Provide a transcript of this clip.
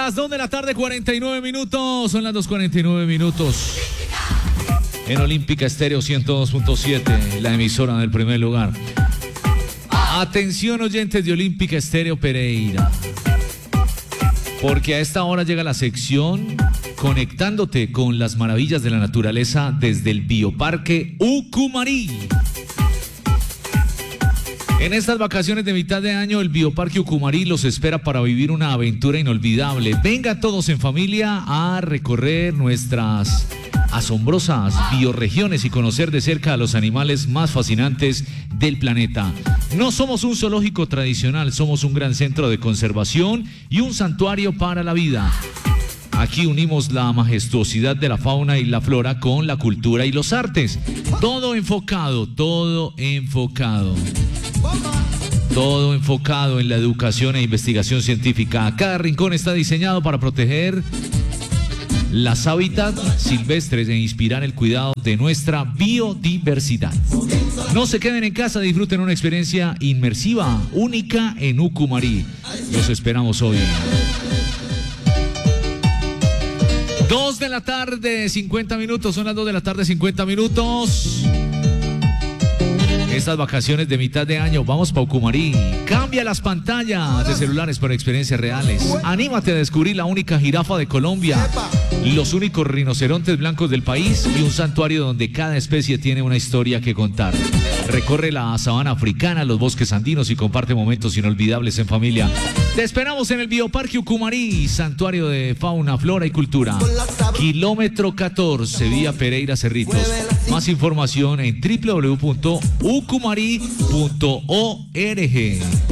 Las 2 de la tarde, 49 minutos. Son las 2:49 minutos. En Olímpica Estéreo 102.7, la emisora del primer lugar. Atención, oyentes de Olímpica Estéreo Pereira, porque a esta hora llega la sección conectándote con las maravillas de la naturaleza desde el Bioparque Ucumari. En estas vacaciones de mitad de año, el Bioparque Ucumari los espera para vivir una aventura inolvidable. Vengan todos en familia a recorrer nuestras asombrosas bioregiones y conocer de cerca a los animales más fascinantes del planeta. No somos un zoológico tradicional, somos un gran centro de conservación y un santuario para la vida. Aquí unimos la majestuosidad de la fauna y la flora con la cultura y los artes. Todo enfocado en la educación e investigación científica. Cada rincón está diseñado para proteger las hábitats silvestres e inspirar el cuidado de nuestra biodiversidad. No se queden en casa, disfruten una experiencia inmersiva, única en Ucumari. Los esperamos hoy. 2 de la tarde, 50 minutos. Son las 2 de la tarde, 50 minutos. Estas vacaciones de mitad de año, vamos para Ucumari. Cambia las pantallas de celulares por experiencias reales. Anímate a descubrir la única jirafa de Colombia, los únicos rinocerontes blancos del país y un santuario donde cada especie tiene una historia que contar. Recorre la sabana africana, los bosques andinos y comparte momentos inolvidables en familia. Te esperamos en el Bioparque Ucumari, santuario de fauna, flora y cultura. Kilómetro 14, vía Pereira Cerritos. Más información en www.ucumari.org.